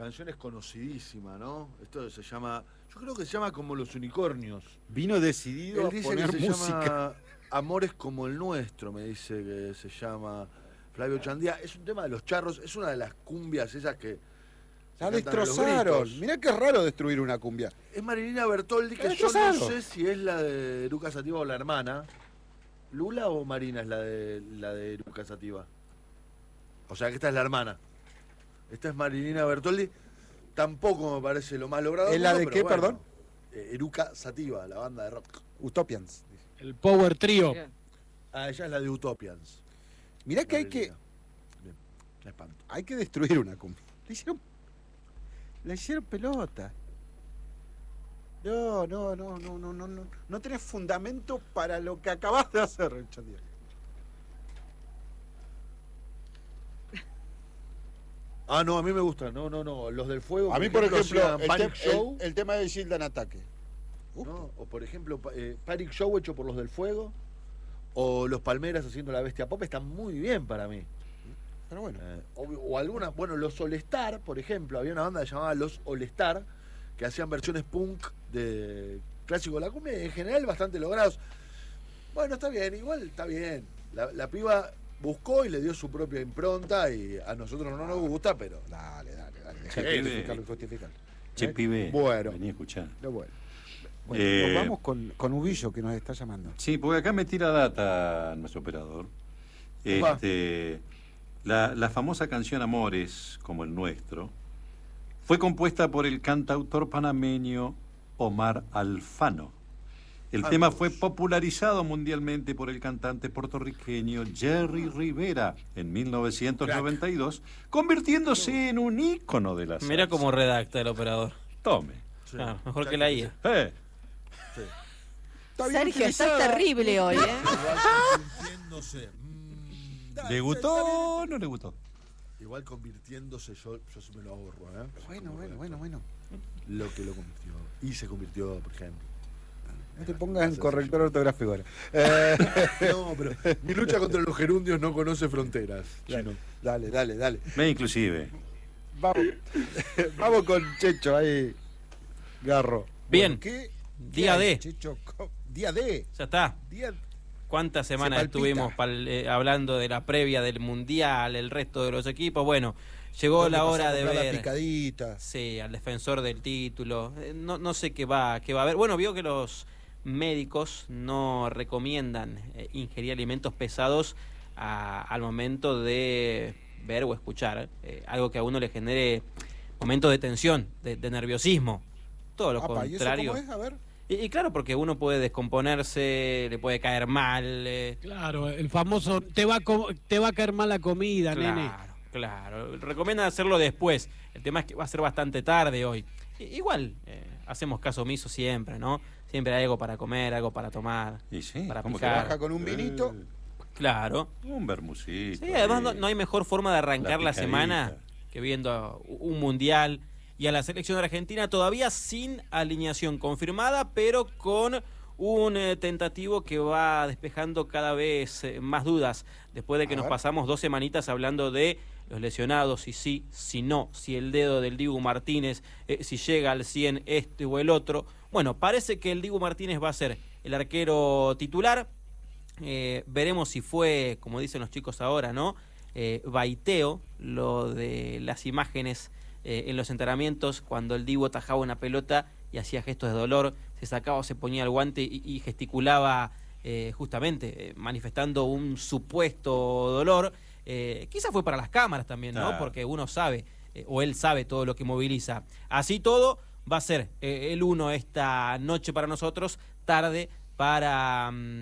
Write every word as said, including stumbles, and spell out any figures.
canción es conocidísima, ¿no? Esto se llama, yo creo que se llama Como los unicornios. Vino decidido Él a dice poner que se música. llama Amores como el nuestro, me dice que se llama Flavio Chandía. Es un tema de los charros, es una de las cumbias esas que La se cantan a los destrozaron. gritos. Mirá que es raro destruir una cumbia. Es Marilina Bertoldi, que La yo no destrozaron. sé si es la de Eruca Sativa o la hermana. ¿Lula o Marina es la de la de Eruca Sativa? O sea que esta es la hermana. Esta es Marilina Bertoldi. Tampoco me parece lo más logrado. ¿Es la del de mundo, qué, pero bueno. perdón? Eh, Eruca Sativa, la banda de rock. Utopians. El Power Trio. Ah, ella es la de Utopians. Mirá que hay que, Marilina. Bien, la espanto. hay que destruir una cumbia. Le hicieron, le hicieron pelota. No, no, no, no, no, no, no. No tenés fundamento para lo que acabas de hacer, Chandía. Ah, no, a mí me gusta. No, no, no. Los del fuego. A mí, por ejemplo, hacían el, Panic te- Show. el- el tema de Gilda en ataque. ¿No? O por ejemplo, pa- eh, Panic Show hecho por los del fuego. O los Palmeras haciendo la bestia pop. Están muy bien para mí. Pero bueno. Eh, o, o algunas, bueno, los All Star, por ejemplo, había una banda que se llamaba Los All Star, que hacían versiones punk de clásico de la cumbia, y en general bastante logrados. Bueno, está bien, igual está bien. La, la piba buscó y le dio su propia impronta, y a nosotros no nos gusta, pero Dale, dale, dale. Che, Dejá de pibe. justificarlo y justificarlo. Che, ¿Eh? pibe, Bueno. vení a escuchar. No, bueno. Bueno, Eh, nos vamos con, con Ubillo, que nos está llamando. Sí, porque acá me tira data nuestro operador. Opa. Este, la, la famosa canción Amores, como el nuestro, fue compuesta por el cantautor panameño Omar Alfano. El Ah, tema vamos. fue popularizado mundialmente por el cantante puertorriqueño Jerry Rivera en mil novecientos noventa y dos, convirtiéndose en un ícono de la salsa. Mira cómo redacta el operador. Tome. sí. Claro, mejor Ya que la I A. Eh, Sí. Está bien Sergio, estás utilizada. terrible hoy, ¿eh? Igual convirtiéndose. mm, ¿Le gustó o no le gustó? igual convirtiéndose, yo, yo sí me lo ahorro, ¿eh? Bueno, Como bueno, redactor. bueno, bueno. Lo que lo convirtió. Y se convirtió, por ejemplo. No te pongas en corrector ortográfico ahora. Eh, No, pero mi lucha contra los gerundios no conoce fronteras. dale, Chino. dale, dale, dale. Me inclusive. Vamos, vamos con Checho ahí. Garro. Bien. Bueno, ¿qué, Día qué hay, D. Checho? Co- Día D. Ya está. Día ¿Cuántas semanas palpita. estuvimos pal- eh, hablando de la previa del Mundial, el resto de los equipos? Bueno, llegó ¿Dónde la pasamos hora a de comprar la ver. picadita. Sí, al defensor del título. Eh, No, no sé qué va, qué va a haber. Bueno, vio que los médicos no recomiendan eh, ingerir alimentos pesados a- al momento de ver o escuchar eh, algo que a uno le genere momentos de tensión, de, de nerviosismo. Todo lo Apa, ¿y eso contrario. cómo es? A ver. Y, y claro, porque uno puede descomponerse, le puede caer mal. eh, Claro, el famoso te va a, co- te va a caer mal la comida, nene. Claro, claro. Recomiendan hacerlo después. El tema es que va a ser bastante tarde hoy. I- igual, eh, hacemos caso omiso siempre, ¿no? Siempre hay algo para comer, algo para tomar, Y sí, para ¿cómo que picar. Baja con un vinito. Claro. Un bermucito. Sí, además no, ahí. no hay mejor forma de arrancar la, La semana picadita. que viendo un mundial y a la selección argentina todavía sin alineación confirmada, pero con un eh, tentativo que va despejando cada vez eh, más dudas, después de que A nos ver. pasamos dos semanitas hablando de los lesionados, si sí, si no, si el dedo del Dibu Martínez, eh, si llega al cien este o el otro. Bueno, parece que el Dibu Martínez va a ser el arquero titular. Eh, veremos si fue, como dicen los chicos ahora, ¿no? Eh, baiteo, lo de las imágenes eh, en los entrenamientos, cuando el Dibu atajaba una pelota y hacía gestos de dolor, se sacaba o se ponía el guante y, y gesticulaba eh, justamente, eh, manifestando un supuesto dolor. Eh, quizás fue para las cámaras también, ¿no? Claro. Porque uno sabe, eh, o él sabe todo lo que moviliza. Así todo, va a ser eh, el uno esta noche para nosotros, tarde para... mm,